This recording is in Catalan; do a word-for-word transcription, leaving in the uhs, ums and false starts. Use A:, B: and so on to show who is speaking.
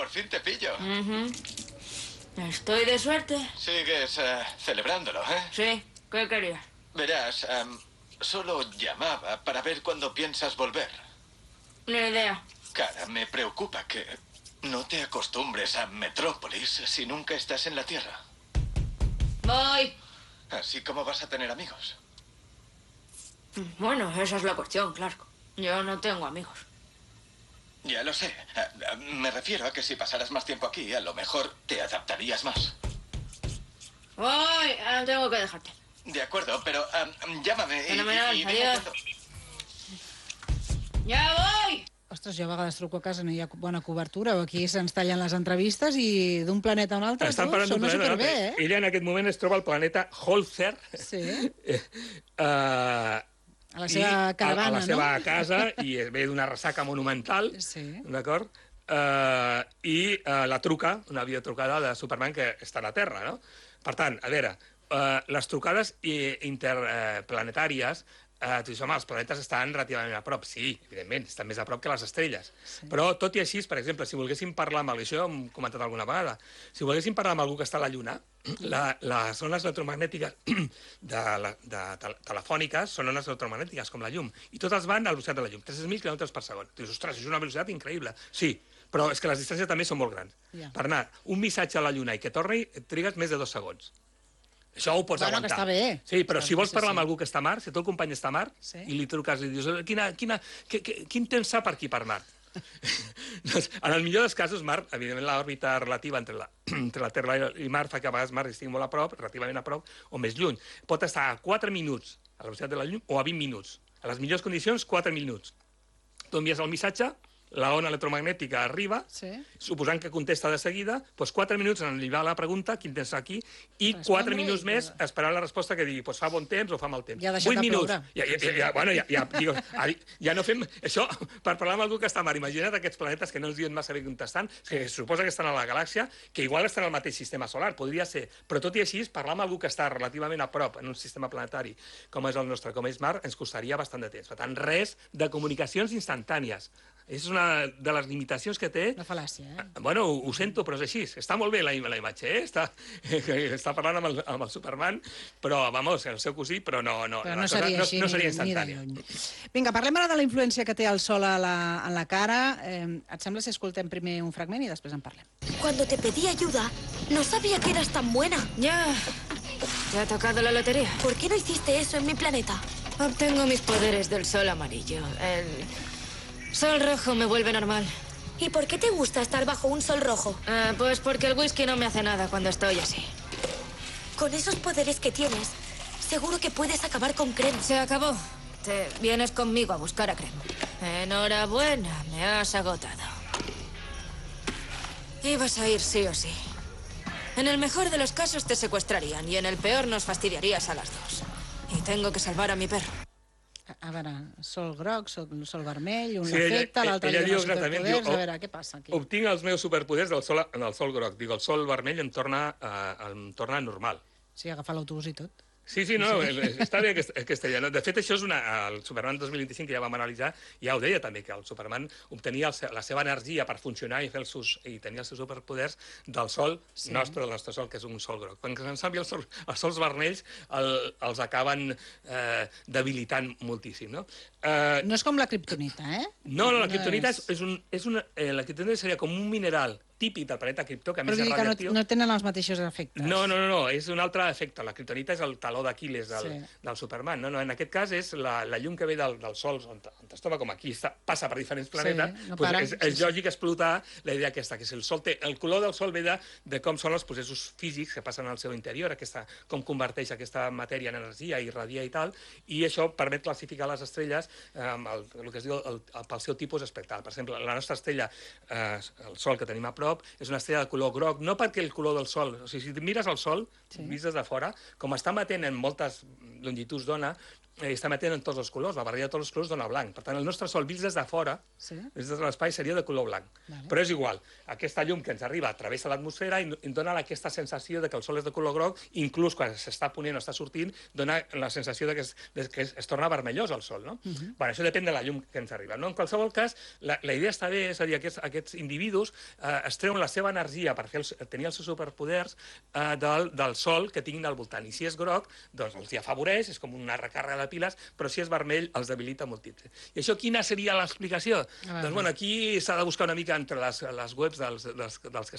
A: por fin te pillo.
B: Uh-huh. Estoy de suerte.
A: Sigues uh, celebrándolo, ¿eh?
B: Sí, ¿qué querías?
A: Verás, um, solo llamaba para ver cuándo piensas volver.
B: Ni idea.
A: Cara, me preocupa que no te acostumbres a Metrópolis si nunca estás en la Tierra.
B: Voy.
A: Así como vas a tener amigos.
B: Bueno, esa es la cuestión, Clark. Yo no tengo amigos.
A: Ya lo sé. Me refiero a que si pasaras más tiempo aquí, a lo mejor te adaptarías más.
B: Voy, eh, tengo que dejarte.
A: De acuerdo, pero um, llámame.
B: Fenomenal,
A: y, y, y
B: adiós.
A: cuando...
B: Ja voy!
C: Ostres, jo a vegades truco a casa i no hi ha bona cobertura, o aquí se'ns tallen les entrevistes i d'un planeta a un altre
D: Estan
C: tot
D: parlant d'un
C: sona
D: planeta.
C: superbé, eh?
D: Ella en aquest moment es troba al planeta Holzer.
C: Sí.
D: uh,
C: A la seva caravana,
D: a, a la seva
C: no?
D: casa, i ve d'una ressaca monumental,
C: Sí.
D: d'acord? Uh, I uh, la truca, una videotrucada de Superman que està a la Terra, no? Per tant, a veure, uh, les trucades interplanetàries, uh, tu dius, home, els planetes estan relativament a prop. Sí, evidentment, estan més a prop que les estrelles. Sí. Però, tot i així, per exemple, si volguéssim parlar amb algú, això ho hem comentat alguna vegada, si volguéssim parlar amb algú que està a la Lluna, la, les ones electromagnètiques de, la, de tel telefòniques són ones electromagnètiques, com la llum, i totes van a la velocitat de la llum, tres cents mil quilòmetres per segon. Dius, ostres, és una velocitat increïble. Sí, però és que les distàncies també són molt grans.
C: Ja.
D: Per anar un missatge a la Lluna i que torni, trigues més de dos segons. Això ho pots
C: Bueno,
D: aguantar.
C: que està bé.
D: Sí, però
C: Està
D: si vols
C: bé, sí,
D: parlar
C: sí.
D: amb algú que està a Mart, si el teu company està a Mart,
C: Sí.
D: i li truques i dius, quina, quina, que, que, quin temps fa per aquí per Mart? Doncs, en el millor dels casos, Mart, evidentment l'òrbita relativa entre la, entre la Terra i Mart fa que a vegades Mart estigui molt a prop, relativament a prop, o més lluny. Pot estar a quatre minuts a la velocitat de la llum o a vint minuts. A les millors condicions, quatre minuts. Tu envies el missatge, la ona electromagnètica arriba,
C: Sí.
D: suposant que contesta de seguida, doncs quatre minuts en arribar a la pregunta, quin temps fa aquí, i
C: Respondre
D: quatre minuts
C: i-
D: més esperant la resposta que digui, doncs fa bon temps o fa mal temps.
C: Ja ha deixat
D: Vuit
C: de
D: minuts.
C: ploure.
D: Ja, ja, ja, ja, bueno, ja, ja, digo, ja no fem... Això, per parlar amb algú que està a Mart, imagina't aquests planetes que no ens diuen massa bé contestant, que es suposa que estan a la galàxia, que igual estan al mateix sistema solar, podria ser, però tot i així, parlar amb algú que està relativament a prop en un sistema planetari com és el nostre, com és Mart, ens costaria bastant de temps. Per tant, res de comunicacions instantànies. És una de les limitacions que té...
C: Una fal·làcia, eh?
D: Bueno, ho, ho sento, però és així. Està molt bé la, la imatge, eh? Està, està parlant amb el, amb el Superman, però, vamos, el seu cosí, però no, no,
C: Però
D: la
C: no
D: cosa
C: seria
D: no,
C: així
D: no
C: ni,
D: seria
C: ni de
D: instantània.
C: lluny. Vinga, parlem ara de la influència que té el sol a la, en la cara. Eh, et sembla si escoltem primer un fragment i després en parlem?
E: Cuando te pedí ayuda, no sabía que eras tan buena.
B: Ya. ¿Te ha tocado la lotería?
E: ¿Por qué no hiciste eso en mi planeta?
B: Obtengo mis poderes del sol amarillo. El sol rojo me vuelve normal.
E: ¿Y por qué te gusta estar bajo un sol rojo?
B: Ah, pues porque el whisky no me hace nada cuando estoy así.
E: Con esos poderes que tienes, seguro que puedes acabar con Krem.
B: Se acabó. Te vienes conmigo a buscar a Krem. Enhorabuena, me has agotado. Ibas a ir sí o sí. En el mejor de los casos te secuestrarían y en el peor nos fastidiarías a las dos. Y tengo que salvar a mi perro.
C: A, a veure, sol groc, sol, sol vermell, un
D: Sí, ella-
C: l'afecta, l'altre
D: ella
C: li
D: diu
C: dona
D: exactament,
C: superpoders...
D: diu,
C: A veure, què passa aquí?
D: Obtinc els meus superpoders del sol, del sol groc. Dic, el sol vermell em torna, uh, em torna normal.
C: Sí, agafar l'autobús i tot.
D: Sí, sí, no, sí. Està bé aquesta, aquesta idea. No? De fet, això és una... El Superman dos mil vint-i-cinc, que ja vam analitzar, ja ho deia també, que el Superman obtenia el, se- la seva energia per funcionar i, fer els seus, i tenir els seus superpoders del sol
C: Sí.
D: nostre, del nostre sol, que és un sol groc. Quan ens envia el sol, els sols vermells, el, els acaben eh, debilitant moltíssim, no? Eh,
C: No és com la kriptonita, eh?
D: no, no, la kriptonita
C: és-
D: és, és, un, és una... Eh, la kriptonita seria com un mineral típic del planeta Krypto, que a
C: Però
D: més
C: vull
D: és
C: dir que no,
D: radioactiu.
C: no tenen els mateixos efectes.
D: No, no, no, no, és un altre efecte. La kriptonita és el taló d'Aquiles del,
C: Sí.
D: del Superman. No, no, en aquest cas és la, la llum que ve del, del Sol, on, on es troba com aquí, està, passa per diferents planetes.
C: no
D: doncs
C: para,
D: és,
C: sí,
D: és
C: sí.
D: lògic explotar la idea aquesta, que si el, sol té, el color del Sol ve de, de com són els processos físics que passen al seu interior, aquesta, com converteix aquesta matèria en energia i radia i tal, i això permet classificar les estrelles eh, amb el, el que es diu el, el, pel seu tipus espectral. Per exemple, la nostra estrella, eh, el Sol que tenim a prop, és una estrella de color groc, no perquè el color del Sol, o sigui, si mires el Sol,
C: Sí.
D: vist des de fora, com està matent en moltes longituds d'ona, està emetent en tots els colors, la barreja de tots els colors dona blanc. Per tant, el nostre sol vist des de fora,
C: Sí.
D: des de l'espai, seria de color blanc.
C: Vale.
D: Però és igual, aquesta llum que ens arriba travessa l'atmosfera i ens dona aquesta sensació de que el sol és de color groc, inclús quan s'està ponent o està sortint, dona la sensació de que es, de que es, es torna vermellós el sol, no? Uh-huh. Bueno, això depèn de la llum que ens arriba, no? En qualsevol cas, la, la idea està bé, és a dir, aquests, aquests individus eh, es treuen la seva energia per fer els, tenir els seus superpoders eh, del, del sol que tinguin al voltant. I si és groc, doncs els hi afavoreix, és com una recàrrega de piles, però si és vermell els debilita moltíssim. I això quina seria l'explicació? Doncs bueno, aquí s'ha de buscar una mica entre les, les webs dels, dels, dels que